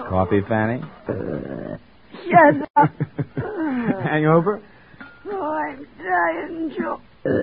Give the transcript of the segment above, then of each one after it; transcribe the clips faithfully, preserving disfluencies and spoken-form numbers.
Coffee, Fanny? Uh, shut up. Hangover? Oh, I'm dying, Joe.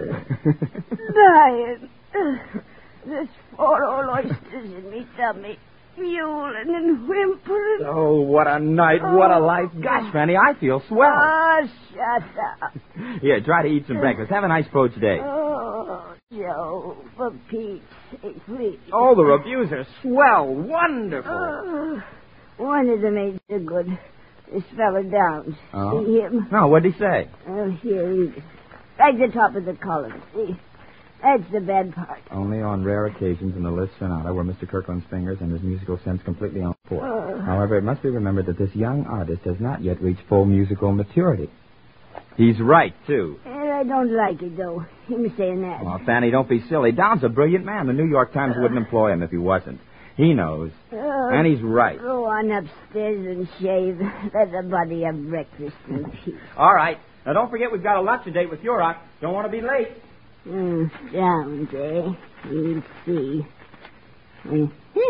dying. There's four old oysters in me tummy. Mewling and whimpering. Oh, what a night. Oh. What a life. Gosh, Fanny, I feel swell. Oh, shut up. Here, try to eat some breakfast. Have a nice poached egg. Oh, Joe, for Pete's sake, please. Oh, the reviews are swell. Wonderful. Oh, one of them ain't so good. This fella Downs. Oh? See him? No, what'd he say? Oh, here he is. Right at the top of the column, see? That's the bad part. Only on rare occasions in the Liszt Sonata were Mister Kirkland's fingers and his musical sense completely on point. Oh. However, it must be remembered that this young artist has not yet reached full musical maturity. He's right, too. Well, I don't like it, though, him saying that. Oh, Fanny, don't be silly. Don's a brilliant man. The New York Times uh. wouldn't employ him if he wasn't. He knows. Oh, and he's right. Go on upstairs and shave. Let the body have breakfast in peace. All right. Now, don't forget we've got a luncheon date with Yurok. Don't want to be late. Mm, Downs, eh? We'll see. Mm.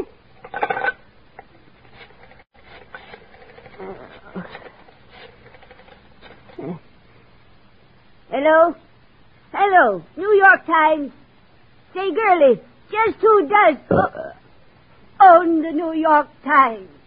Hello? Hello, New York Times. Say, girlie, just who does own the New York Times?